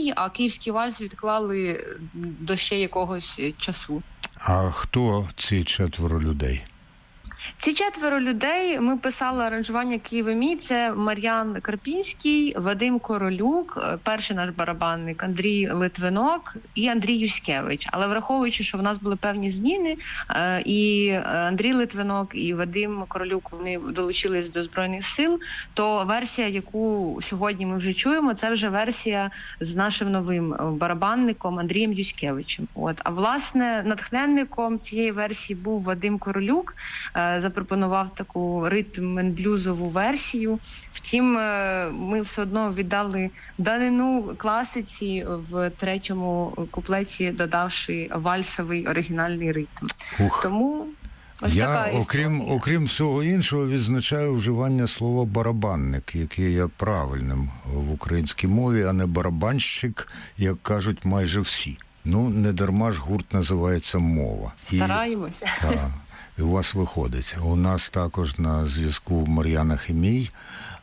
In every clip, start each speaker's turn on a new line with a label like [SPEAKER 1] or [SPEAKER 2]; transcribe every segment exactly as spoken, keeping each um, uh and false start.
[SPEAKER 1] ні, а київський вальс відклали до ще якогось часу.
[SPEAKER 2] А хто ці четверо людей?
[SPEAKER 1] Ці четверо людей ми писали аранжування «Києва мій». Це Мар'ян Карпінський, Вадим Королюк, перший наш барабанник, Андрій Литвинок і Андрій Юськевич. Але враховуючи, що в нас були певні зміни, і Андрій Литвинок, і Вадим Королюк, вони долучились до Збройних сил, то версія, яку сьогодні ми вже чуємо, це вже версія з нашим новим барабанником Андрієм Юськевичем. От. А власне, натхненником цієї версії був Вадим Королюк, запропонував таку ритм-н-блюзову версію. Втім, ми все одно віддали данину класиці в третьому куплеті, додавши вальсовий оригінальний ритм.
[SPEAKER 2] Ух.
[SPEAKER 1] Тому ось
[SPEAKER 2] я,
[SPEAKER 1] така
[SPEAKER 2] окрім, окрім всього іншого, відзначаю вживання слова «барабанник», яке є правильним в українській мові, а не «барабанщик», як кажуть майже всі. Ну, не дарма ж гурт називається «Мова».
[SPEAKER 1] Стараємося.
[SPEAKER 2] І, та, і у вас виходить. У нас також на зв'язку Мар'яна Хемій.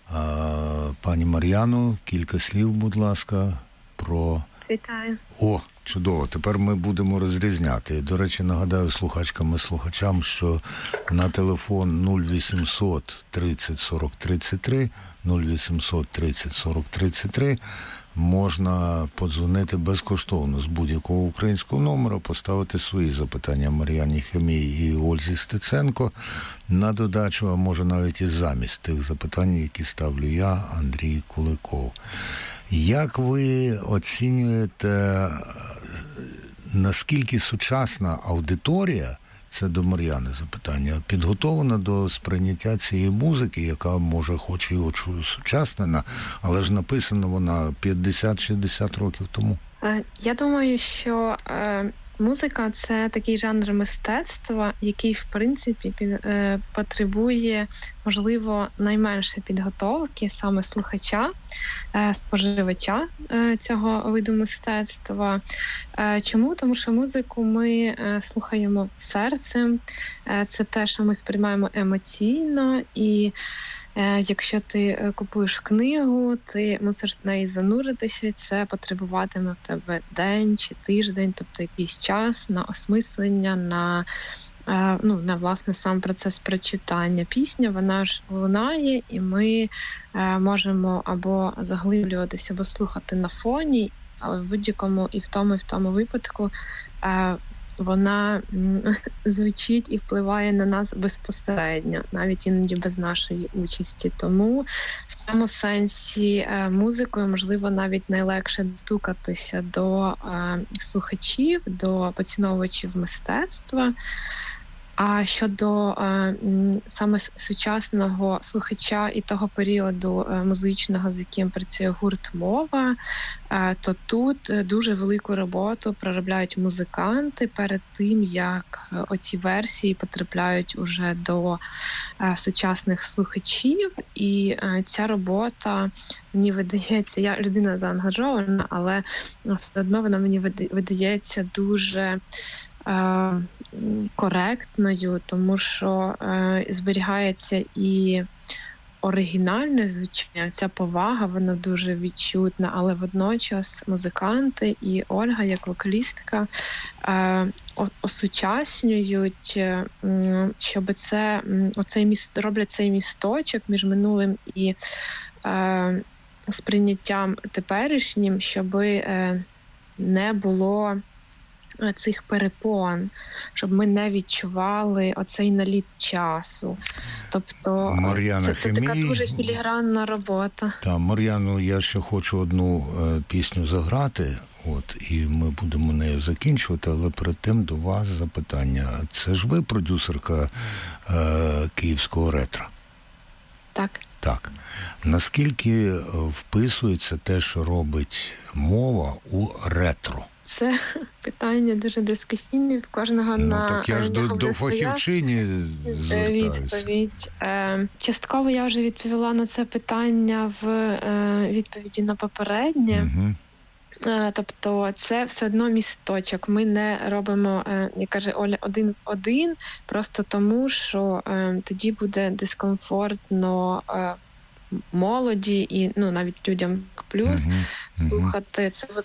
[SPEAKER 2] Пані Мар'яно, кілька слів, будь ласка, про...
[SPEAKER 3] Вітаю.
[SPEAKER 2] О, чудово. Тепер ми будемо розрізняти. До речі, нагадаю слухачкам і слухачам, що на телефон нуль вісімсот тридцять сорок тридцять три, нуль вісімсот тридцять сорок тридцять три можна подзвонити безкоштовно з будь-якого українського номера, поставити свої запитання Мар'яні Хемій і Ользі Стеценко на додачу, а може навіть і замість тих запитань, які ставлю я, Андрій Куликов. Як ви оцінюєте, наскільки сучасна аудиторія, це до Мар'яни запитання, підготовлена до сприйняття цієї музики, яка, може, хоч і осучаснена, але ж написана вона п'ятдесят-шістдесят років тому?
[SPEAKER 3] Я думаю, що музика – це такий жанр мистецтва, який, в принципі, під, е, потребує, можливо, найменше підготовки саме слухача, е, споживача е, цього виду мистецтва. Е, чому? Тому що музику ми е, слухаємо серцем, е, це те, що ми сприймаємо емоційно, і якщо ти купуєш книгу, ти мусиш в неї зануритися, це потребуватиме в тебе день чи тиждень, тобто якийсь час на осмислення, на, ну, на власне сам процес прочитання. Пісня, вона ж лунає, і ми можемо або заглиблюватися, або слухати на фоні, але в будь-якому і в тому, і в тому випадку вона звучить і впливає на нас безпосередньо, навіть іноді без нашої участі. Тому в цьому сенсі музикою, можливо, навіть найлегше достукатися до слухачів, до поціновувачів мистецтва. А щодо е, саме сучасного слухача і того періоду е, музичного, з яким працює гурт «Мова», е, то тут дуже велику роботу проробляють музиканти перед тим, як оці версії потрапляють уже до е, сучасних слухачів. І е, ця робота, мені видається, я людина заангажована, але все одно вона мені видається дуже коректною, тому що е, зберігається і оригінальне звучання, ця повага, вона дуже відчутна, але водночас музиканти і Ольга, як вокалістка, е, осучаснюють, е, щоб це, оцей міст, роблять цей місточок між минулим і е, сприйняттям теперішнім, щоб е, не було цих перепон, щоб ми не відчували оцей наліт часу. Тобто
[SPEAKER 2] Мар'яна
[SPEAKER 3] це, це
[SPEAKER 2] Хемій,
[SPEAKER 3] така дуже філігранна робота.
[SPEAKER 2] Так, Мар'яно, я ще хочу одну е, пісню заграти, от, і ми будемо нею закінчувати, але перед тим до вас запитання. Це ж ви продюсерка е, київського ретро?
[SPEAKER 3] Так.
[SPEAKER 2] Так. Наскільки вписується те, що робить «Мова» у ретро?
[SPEAKER 3] Це питання дуже дискусійне, в кожного
[SPEAKER 2] ну,
[SPEAKER 3] на
[SPEAKER 2] так я ж до, до фахівчині звертаюся.
[SPEAKER 3] Відповідь. Е, частково я вже відповіла на це питання в е, відповіді на попереднє. Угу. Е, тобто це все одно місточок. Ми не робимо, е, як каже Оля, один в один, просто тому, що е, тоді буде дискомфортно е, молоді і ну навіть людям плюс uh-huh. слухати це